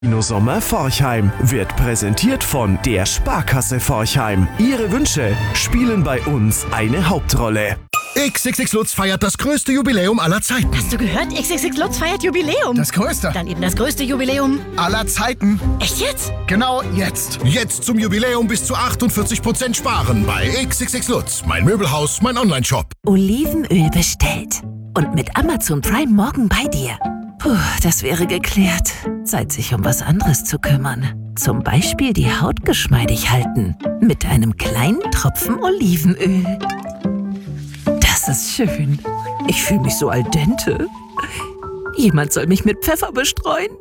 Sommer Forchheim wird präsentiert von der Sparkasse Forchheim. Ihre Wünsche spielen bei uns eine Hauptrolle. XXX Lutz feiert das größte Jubiläum aller Zeiten. Hast du gehört? XXX Lutz feiert Jubiläum. Das größte. Dann eben das größte Jubiläum aller Zeiten. Echt jetzt? Genau jetzt. Jetzt zum Jubiläum bis zu 48% sparen bei XXX Lutz. Mein Möbelhaus, mein Onlineshop. Olivenöl bestellt. Und mit Amazon Prime morgen bei dir. Puh, das wäre geklärt. Zeit, sich um was anderes zu kümmern. Zum Beispiel die Haut geschmeidig halten. Mit einem kleinen Tropfen Olivenöl. Das ist schön. Ich fühle mich so al dente. Jemand soll mich mit Pfeffer bestreuen.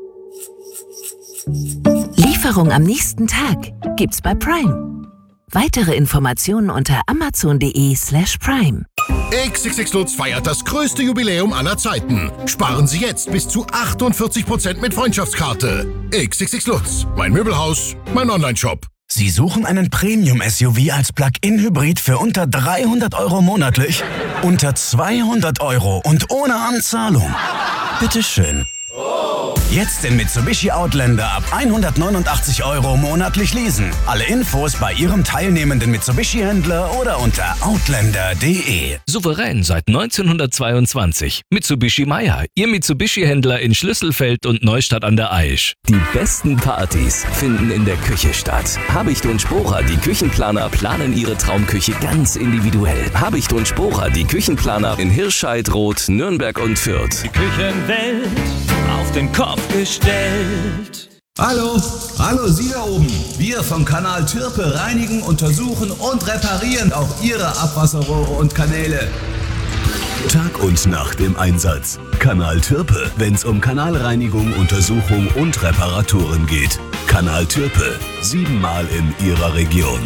Lieferung am nächsten Tag gibt's bei Prime. Weitere Informationen unter amazon.de/prime. XXX Lutz feiert das größte Jubiläum aller Zeiten. Sparen Sie jetzt bis zu 48% mit Freundschaftskarte. XXX Lutz. Mein Möbelhaus, mein Onlineshop. Sie suchen einen Premium-SUV als Plug-in-Hybrid für unter 300 € monatlich? Unter 200 € und ohne Anzahlung? Bitteschön. Jetzt den Mitsubishi Outlander ab 189 € monatlich leasen. Alle Infos bei Ihrem teilnehmenden Mitsubishi-Händler oder unter outlander.de. Souverän seit 1922. Mitsubishi Meyer, Ihr Mitsubishi-Händler in Schlüsselfeld und Neustadt an der Aisch. Die besten Partys finden in der Küche statt. Habicht und Sporer, die Küchenplaner, planen ihre Traumküche ganz individuell. Habicht und Sporer, die Küchenplaner in Hirscheid, Roth, Nürnberg und Fürth. Die Küchenwelt auf den Kopf gestellt. Hallo, Sie da oben. Wir vom Kanal Türpe reinigen, untersuchen und reparieren auch Ihre Abwasserrohre und Kanäle. Tag und Nacht im Einsatz. Kanal Türpe, wenn's um Kanalreinigung, Untersuchung und Reparaturen geht. Kanal Türpe, 7-mal in Ihrer Region.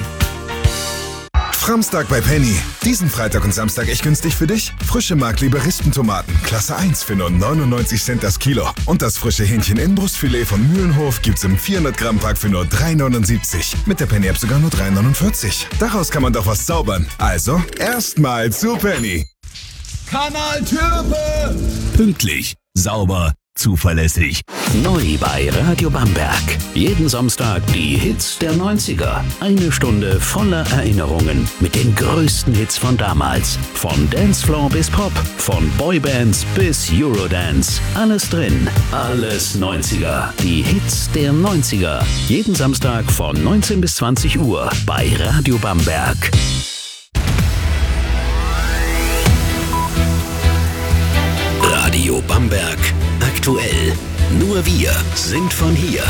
Samstag bei Penny. Diesen Freitag und Samstag echt günstig für dich. Frische Mark-Lieberistentomaten, Klasse 1 für nur 99 Cent das Kilo. Und das frische Hähnchen-Innenbrustfilet von Mühlenhof gibt's im 400-Gramm-Pack für nur 3,79. Mit der Penny-App sogar nur 3,49. Daraus kann man doch was zaubern. Also, erstmal zu Penny. Kanal Türpe! Pünktlich, sauber, zuverlässig. Neu bei Radio Bamberg. Jeden Samstag die Hits der 90er. Eine Stunde voller Erinnerungen mit den größten Hits von damals. Von Dancefloor bis Pop, von Boybands bis Eurodance. Alles drin, alles 90er. Die Hits der 90er. Jeden Samstag von 19 bis 20 Uhr bei Radio Bamberg. Radio Bamberg. Aktuell. Nur wir sind von hier.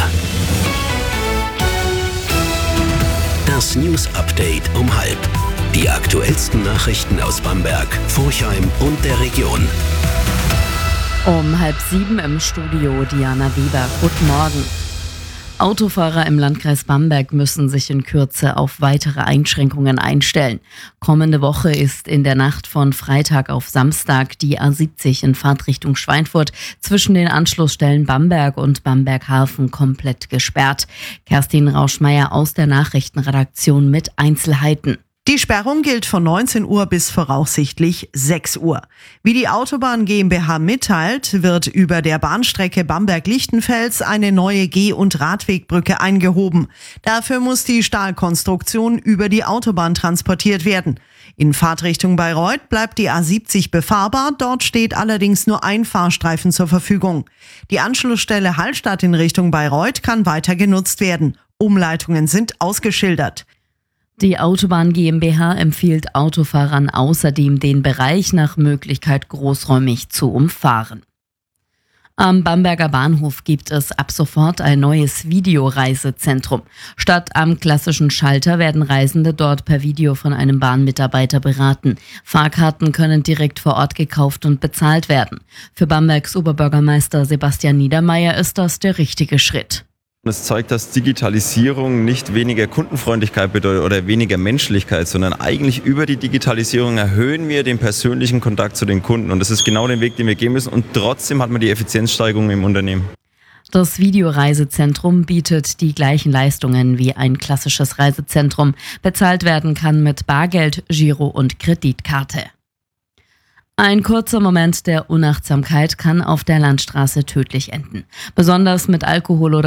Das News Update um 12:30. Die aktuellsten Nachrichten aus Bamberg, Forchheim und der Region. Um 6:30 im Studio Diana Weber. Guten Morgen. Autofahrer im Landkreis Bamberg müssen sich in Kürze auf weitere Einschränkungen einstellen. Kommende Woche ist in der Nacht von Freitag auf Samstag die A70 in Fahrtrichtung Schweinfurt zwischen den Anschlussstellen Bamberg und Bamberg-Hafen komplett gesperrt. Kerstin Rauschmeier aus der Nachrichtenredaktion mit Einzelheiten. Die Sperrung gilt von 19 Uhr bis voraussichtlich 6 Uhr. Wie die Autobahn GmbH mitteilt, wird über der Bahnstrecke Bamberg-Lichtenfels eine neue Geh- und Radwegbrücke eingehoben. Dafür muss die Stahlkonstruktion über die Autobahn transportiert werden. In Fahrtrichtung Bayreuth bleibt die A70 befahrbar, dort steht allerdings nur ein Fahrstreifen zur Verfügung. Die Anschlussstelle Hallstatt in Richtung Bayreuth kann weiter genutzt werden. Umleitungen sind ausgeschildert. Die Autobahn GmbH empfiehlt Autofahrern außerdem, den Bereich nach Möglichkeit großräumig zu umfahren. Am Bamberger Bahnhof gibt es ab sofort ein neues Videoreisezentrum. Statt am klassischen Schalter werden Reisende dort per Video von einem Bahnmitarbeiter beraten. Fahrkarten können direkt vor Ort gekauft und bezahlt werden. Für Bambergs Oberbürgermeister Sebastian Niedermeyer ist das der richtige Schritt. Es zeigt, dass Digitalisierung nicht weniger Kundenfreundlichkeit bedeutet oder weniger Menschlichkeit, sondern eigentlich über die Digitalisierung erhöhen wir den persönlichen Kontakt zu den Kunden. Und das ist genau der Weg, den wir gehen müssen. Und trotzdem hat man die Effizienzsteigerung im Unternehmen. Das Videoreisezentrum bietet die gleichen Leistungen wie ein klassisches Reisezentrum. Bezahlt werden kann mit Bargeld, Giro und Kreditkarte. Ein kurzer Moment der Unachtsamkeit kann auf der Landstraße tödlich enden. Besonders mit Alkohol oder